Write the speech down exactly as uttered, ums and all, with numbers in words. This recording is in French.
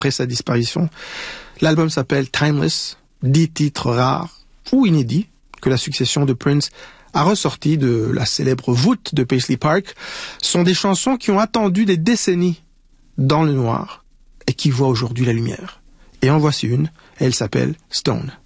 après sa disparition. L'album s'appelle Timeless, dix titres rares ou inédits que la succession de Prince a ressortis de la célèbre voûte de Paisley Park sont des chansons qui ont attendu des décennies dans le noir et qui voient aujourd'hui la lumière. Et en voici une, elle s'appelle Stone.